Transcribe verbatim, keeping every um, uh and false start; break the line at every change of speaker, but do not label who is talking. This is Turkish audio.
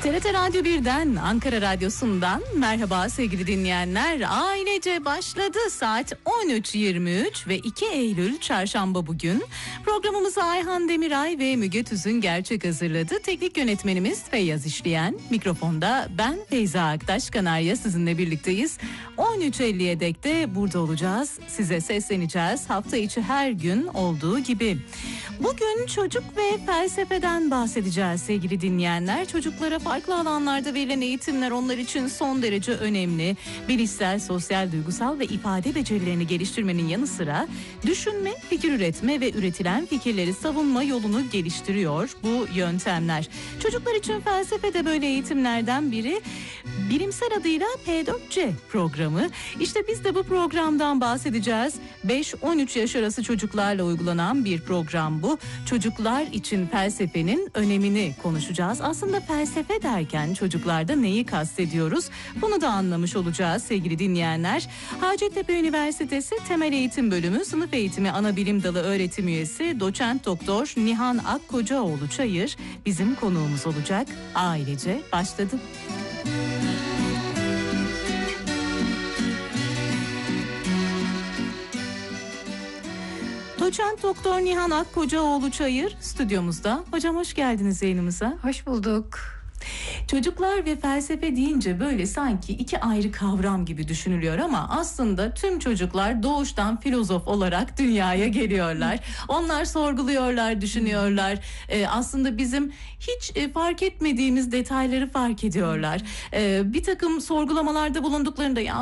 T R T Radyo birden, Ankara Radyosu'ndan merhaba sevgili dinleyenler. Ailece başladı, saat on üç yirmi üç ve iki Eylül Çarşamba bugün. Programımızı Ayhan Demiray ve Müge Tüzün Gerçek hazırladı. Teknik yönetmenimiz Feyyaz İşleyen. Mikrofonda ben Feyza Aktaş Kanarya sizinle birlikteyiz. on üç elliye dek de burada olacağız. Size sesleneceğiz. Hafta içi her gün olduğu gibi. Bugün çocuk ve felsefeden bahsedeceğiz sevgili dinleyenler. Çocuklara farklı alanlarda verilen eğitimler onlar için son derece önemli. Bilişsel, sosyal, duygusal ve ifade becerilerini geliştirmenin yanı sıra düşünme, fikir üretme ve üretilen fikirleri savunma yolunu geliştiriyor bu yöntemler. Çocuklar için felsefe de böyle eğitimlerden biri. Bilimsel adıyla P dört C programı. İşte biz de bu programdan bahsedeceğiz. beş on üç yaş arası çocuklarla uygulanan bir program bu. Çocuklar için felsefenin önemini konuşacağız. Aslında felsefe derken çocuklarda neyi kastediyoruz? Bunu da anlamış olacağız sevgili dinleyenler. Hacettepe Üniversitesi Temel Eğitim Bölümü Sınıf Eğitimi Anabilim Dalı öğretim üyesi Doçent Doktor Nihan Akkocaoğlu Çayır bizim konuğumuz olacak. Ailece başladı. Doçent Doktor Nihan Akkocaoğlu Çayır stüdyomuzda. Hocam hoş geldiniz yayınımıza.
Hoş bulduk.
Çocuklar ve felsefe deyince böyle sanki iki ayrı kavram gibi düşünülüyor ama aslında tüm çocuklar doğuştan filozof olarak dünyaya geliyorlar. Onlar sorguluyorlar, düşünüyorlar. Ee, aslında bizim hiç e, fark etmediğimiz detayları fark ediyorlar. Ee, bir takım sorgulamalarda bulunduklarında ya